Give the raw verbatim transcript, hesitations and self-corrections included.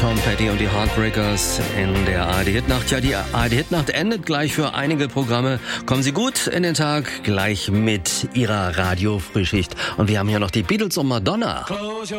Tom Petty und die Heartbreakers in der A R D-Hitnacht. Ja, die A R D-Hitnacht endet gleich für einige Programme. Kommen Sie gut in den Tag, gleich mit Ihrer Radio-Frühschicht. Und wir haben hier noch die Beatles und Madonna.